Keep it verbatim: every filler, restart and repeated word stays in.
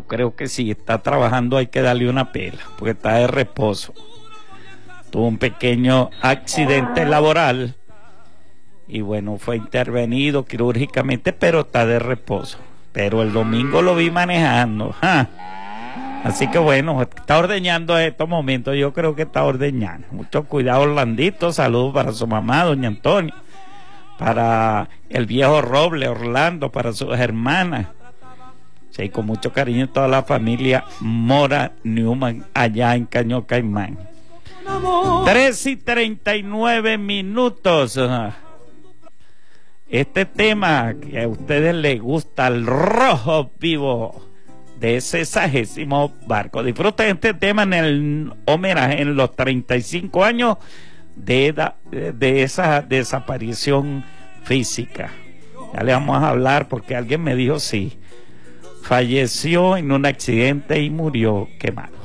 yo creo que si está trabajando hay que darle una pela, porque está de reposo. Tuvo un pequeño accidente laboral y bueno, fue intervenido quirúrgicamente, pero está de reposo. Pero el domingo lo vi manejando. ¡Ja! Así que bueno, está ordeñando en estos momentos, yo creo que está ordeñando. Mucho cuidado, Orlandito, saludos para su mamá, doña Antonia, para el viejo Roble, Orlando, para sus hermanas. Sí, con mucho cariño toda la familia Mora Newman allá en Caño Caimán. tres y treinta y nueve minutos. Este tema que a ustedes les gusta, el rojo vivo de ese sexagésimo barco. Disfruten este tema en el homenaje en los treinta y cinco años de, eda, de esa desaparición física. Ya le vamos a hablar porque alguien me dijo sí, falleció en un accidente y murió quemado.